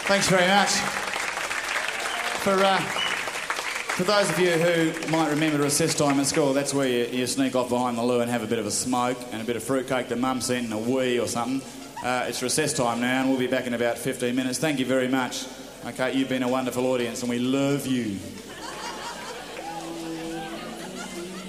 Thanks very much. For those of you who might remember recess time at school, that's where you sneak off behind the loo and have a bit of a smoke and a bit of fruitcake that Mum sent and a wee or something. It's recess time now, and we'll be back in about 15 minutes. Thank you very much. Okay, you've been a wonderful audience, and we love you.